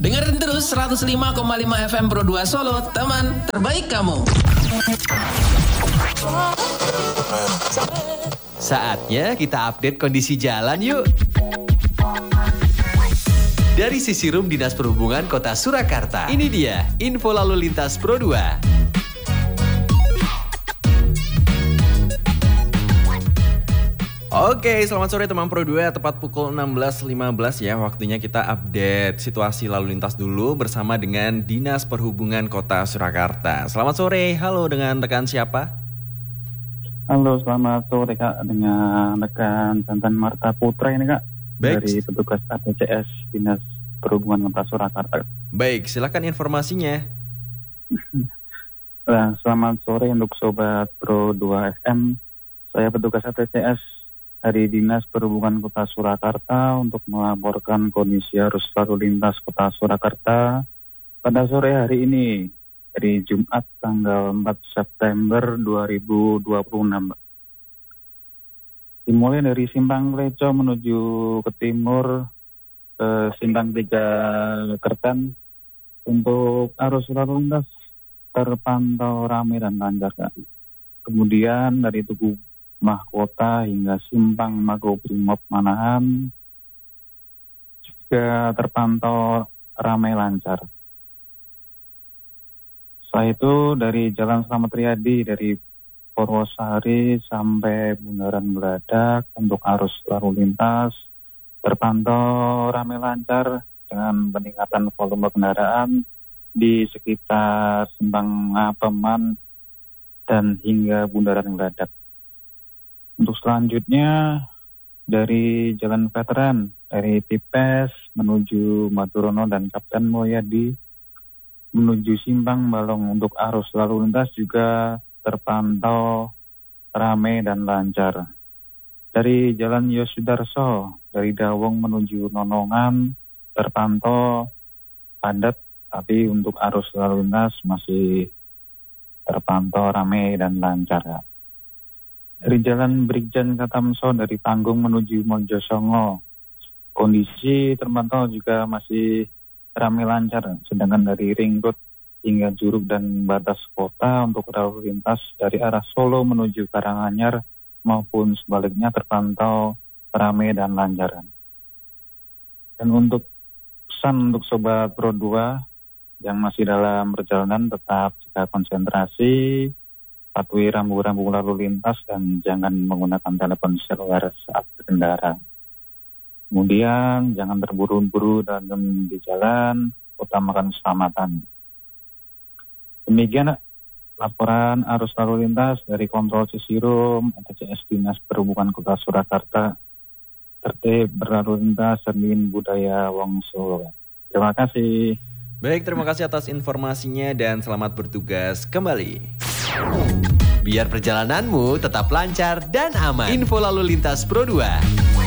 Dengerin terus 105,5 FM Pro 2 Solo, teman terbaik kamu. Saatnya kita update kondisi jalan yuk. Dari sisi Rum Dinas Perhubungan Kota Surakarta, ini dia info lalu lintas Pro 2. Oke, selamat sore teman Pro 2, tepat pukul 16.15 ya, waktunya kita update situasi lalu lintas dulu bersama dengan Dinas Perhubungan Kota Surakarta. Selamat sore, halo dengan rekan siapa? Halo, selamat sore Kak, dengan rekan Tantan Marta Putra ini Kak. Baik. Dari petugas ATCS Dinas Perhubungan Kota Surakarta. Baik, silakan informasinya. Nah, selamat sore untuk Sobat Pro 2 FM. Saya petugas ATCS dari Dinas Perhubungan Kota Surakarta untuk melaporkan kondisi arus lalu lintas Kota Surakarta pada sore hari ini, dari Jumat tanggal 4 September 2026. Dimulai dari Simpang Pleco menuju ke timur ke Simpang 3 Kerten. Untuk arus lalu lintas terpantau ramai dan lancar Kak. Kemudian dari Tugu Mahkota hingga Simpang Makobrimob Manahan juga terpantau ramai lancar. Setelah itu dari Jalan Slamet Riyadi dari Purwosari sampai Bundaran Geladak untuk arus lalu lintas terpantau ramai lancar dengan peningkatan volume kendaraan di sekitar Simpang Ngapeman dan hingga Bundaran Geladak. Untuk selanjutnya dari Jalan Veteran dari Tipes menuju Maturono dan Kapten Mulyadi menuju Simpang Balong untuk arus lalu lintas juga terpantau ramai dan lancar. Dari Jalan Yosudarso dari Dawung menuju Nonongan terpantau padat, tapi untuk arus lalu lintas masih terpantau ramai dan lancar. Dari Jalan Brigjen Katamso dari Panggung menuju Mojosongo, kondisi terpantau juga masih ramai lancar. Sedangkan dari Ring Road hingga Juruk dan batas kota untuk lalu lintas dari arah Solo menuju Karanganyar maupun sebaliknya terpantau ramai dan lancar. Dan untuk pesan untuk Sobat Pro 2 yang masih dalam perjalanan, tetap jaga konsentrasi, patuhi rambu-rambu lalu lintas dan jangan menggunakan telepon seluler saat berkendara. Kemudian jangan terburu-buru dalam di jalan, utamakan keselamatan. Demikian laporan arus lalu lintas dari Kontrol Cisirum ATCS Dinas Perhubungan Kota Surakarta. Tertib berlalu lintas cermin budaya Wongso. Terima kasih. Baik, terima kasih atas informasinya dan selamat bertugas kembali. Biar perjalananmu tetap lancar dan aman. Info lalu lintas Pro 2.